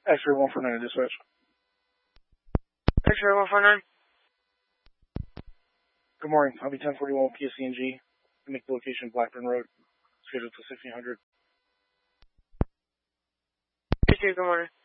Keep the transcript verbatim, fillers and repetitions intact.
X-ray one four nine dispatch. X-ray one four nine. Good morning. I'll be ten forty-one P S C N G. Make the location Blackburn Road. Scheduled till sixteen hundred. Good morning.